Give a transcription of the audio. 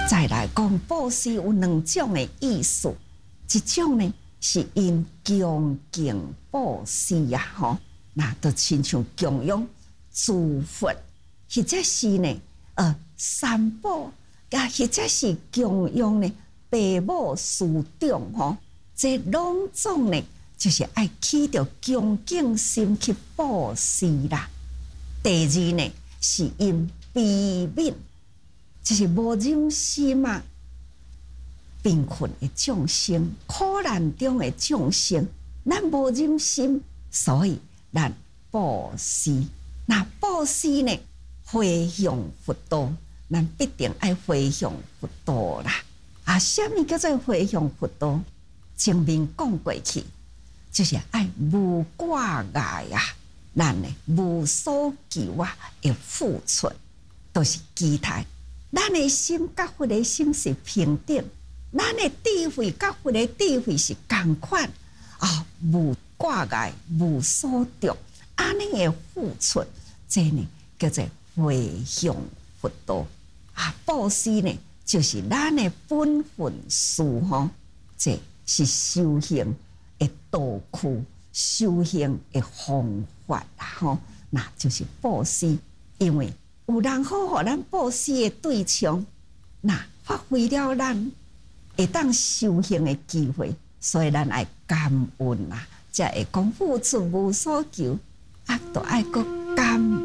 再来讲布施有两种的意思，一种呢是因恭敬布施呀，那就亲像供养诸佛，或者是呢三宝，或者是供养呢父母师长，这两种呢就是爱起着恭敬心去布施啦。第二呢是因悲悯。就是无忍心啊，贫困的众生、苦难中的众生，咱无忍心，所以咱布施。那布施呢，回向佛道，咱必定爱回向佛道啦。什么叫做回向佛道？前面讲过去，就是爱无挂碍啊，咱呢无所求啊，会付出，都是期待。咱的心甲佛的心是平等，咱的智慧甲佛的智慧是同款无挂碍，无所着，安尼的付出，这呢叫做回向佛道布施呢，就是咱的本分事这是修行的道具，修行的方法那就是布施，因为有人好互咱布施的对象，那发挥了咱会当修行的机会，所以咱爱感恩才会讲付出无所求，都爱个感